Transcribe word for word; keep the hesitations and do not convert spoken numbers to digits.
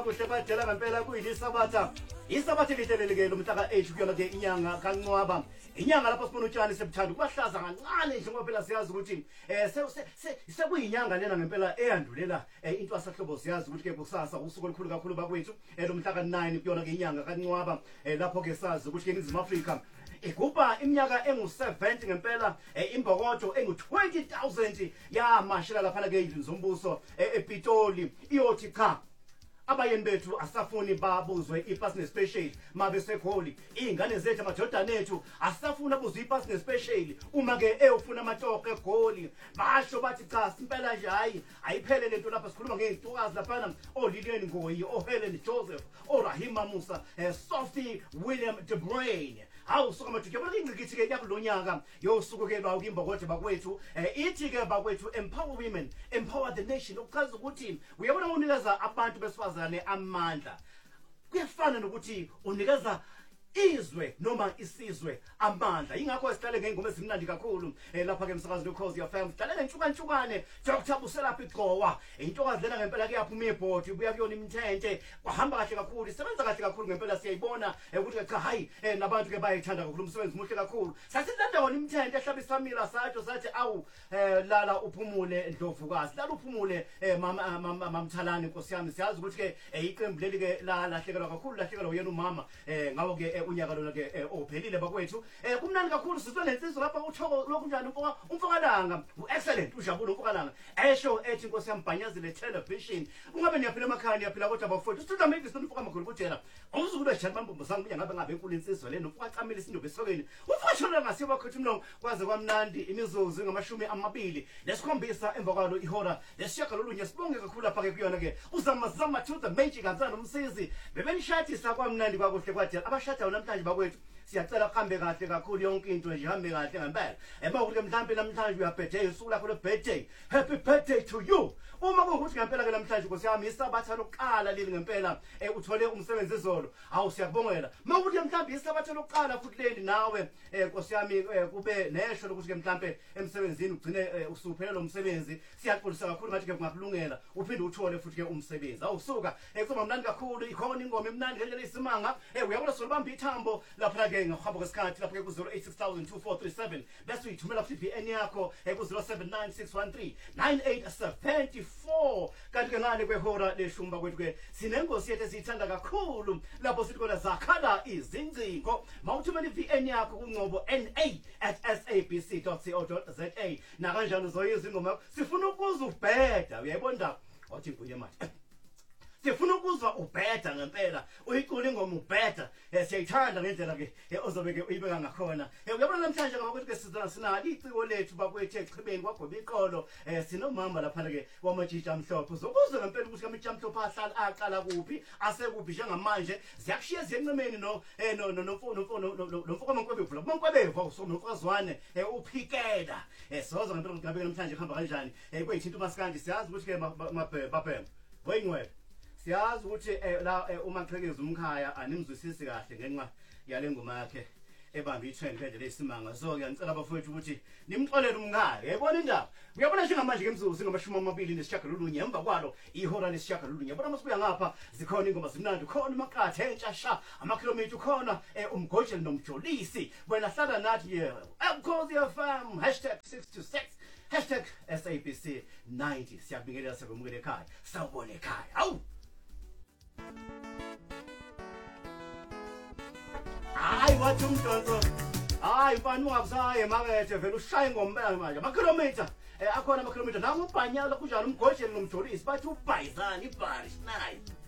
Kuhle badela ngempela kuyilisabatha. Isabatha lihleleleke lo mhla ka-eight kuyona ke inyanga kaNcwaba. Inyanga lapho sibona utshani sebuthanda kubahlaza kancane nje ngoba phela siyazi ukuthi eh sekuyinyanga lena ngempela eyandulela into asahlobo siyazi ukuthi ke kusasa usuku olukhulu kakhulu bakwethu lo mhla ka-nine kuyona ke inyanga kaNcwaba lapho ke sazi ukuthi ke iNingizimu Afrika ikuba iminyaka engu seventy ngempela imbokodo engu twenty thousand yamashela lapha ke izindlu zombuso ePitoli iyothi cha abayeni bethu asafuni babuzwe ipasi special mabe sekholi ingane zethu amadodana ethu asafuna abuzwe ipasi special uma ke eyofuna amatoke egoli basho bathi cha simpela nje hayi ayiphele lento lapha sikhuluma ngeentokazi lapha oLilian Ngoyi oHelen Joseph oRahima Musa Sophie William De Bruyne hawu suka majuke bona ingcikithi ke yakulonyaka yosuku ke bawo kimbokodo bakwethu ithi ke bakwethu empower women empower the nation ukuchaza ukuthi uyabona unikeza abantu besifazane amandla kuyafana nokuthi unikeza izwe noma isizwe amandla ingakho sihlale ngengoma ezimnandi kakhulu lapha ke emsakazo loKhozi F M sihlale ngenhlukantshukane Doctor lapha igcowa intokazi lena ngempela ke yaphuma ibhodi buya kuyona imithente kwahamba kahle kakhulu isebenza kahle kakhulu ngempela siyayibona ukuthi cha hayi nabantu ke bayithanda kakhulu umsebenzi muhle kakhulu sasithanda wona imithente ehlaba isamila sathi sathi awu lala uphumule Ndlovukazi lala uphumule mama mamthalani Nkosi yami siyazi ukuthi ke iqembu leli ke la lahlekelwa kakhulu lahlekelwa uyena umama ngawo ke unyaka lona ke ophelile bakwethu kumnandi kakhulu sizwe lensizwe lapha uthoko lokunjani umfoka umfokalanga excellent ujabule umfokalanga esho ethi Nkosi yami Bhanyazile television ungabe niyaphila emakhaya niyaphila kodwa bafowethu sithuda maybe sinomfoka makhulu kutshela awuzukube njani bambombo sangu ngabe ngabe enkulu insizwe lena umfoka camile isindobe esokeni umfoka shona ngasiyo bakwethu umlongo kwaze kwamnandi imizuzu ngamashumi amabili lesikhombisa emva kwalo ihora lesishaka lolunye sibonge kakhulu lapha ke kuyona ke uzama zama to the magic kanzana umsizi bebenishadisa kwamnandi kwakuhle kwathi abashada namhlanje bakwethu siyacela kuhambe kahle kakhulu yonke into nje ihambe kahle ngempela eba ukuthi mhlambe namhlanje uyabirthday usuku lakho le birthday happy birthday to you uma kuwukuthi ngempela ke namhlanje Nkosi yami isabatha lokuqala leli ngempela uthole umsebenzi izolo awu siyakubongela mawukuthi mhlambe isabatha lokuqala futhi leli nawe Nkosi yami kube nesho lokuthi ke mhlambe emsebenzini ugcine usuphelele lo msebenzi siyaxolisa kakhulu ngathi ke kungakulungela uphinde uthole futhi ke umsebenzi awusuka kuba mnandi kakhulu ikhona ingoma emnandi ngendlela isimanga uyabona solibamba ithambo lapha ke ngahamba kwesikhathi lapha ke ku zero eight six thousand two four three seven bese uyithumela futhi B N yakho ku zero seven nine six one three nine eight seven four kanti ke ngale kwehora leshumba kwethu ke sinengosi yethu esiyithanda kakhulu lapho sithi kona zakhala izincingo mawuthumela i-V N yakho kunqobo N A at s a b c dot co dot z a na kanjani uzoyiza ingoma sifuna ukuzwa ubheda uyayibona wathi kunye manje sifuna ukuzwa ubheda ngempela uyicula ingoma ubheda siyayithanda ngendlela ke ozobe ke uyibeka ngakhona uyabona namhlanje ngoba ke sizana sinalo iciko lethu bakwethu echibeni kwagoba iqolo sinomama lapha ke wamajija amhlophe uzokuzwa ngempela ukuthi amajija amhlophe ahlala aqala kuphi asekuphi njengamanje ziyakushiya ziyenqemeni no no no nomfoko Mankwebeva lo Mankwebeva usomfazwane uphikela sozo ngempela ukuthi ngabe namhlanje khamba kanjani kweyithinto masikandi siyazi ukuthi ke mabhebha boyingwele siyazi ukuthi la uma qhekeza umkhaya animzwisisi kahle ngenxa yale ngoma yakhe ebamba i-trend ngendlela esimanga so ngiyacela abafowethu ukuthi nimxolele umkhaya yayibona indaba uyabona njengamanje ke mzuzu ngamashumi amabili nesishagalolunye emva kwalo ihora lesishagalolunye yabona masibuya ngapha zikhona ingoma zimnandi khona imakathe entsha sha amakhilomitha khona umgojeli nomjolisi wena hlala nathi Ukhozi F M hashtag six two six hashtag S A B C ninety siyabingelela sekumukele ekhaya sawubona ekhaya awu hayi wathi umdonso hayi mfana ungabusaye makethe vele ushaye ngombela manje amakhilomitha akhona amakhilomitha nangu ubhanyala kunjani umgojeli nomjolisi bathi ubhayizani ibhari nayi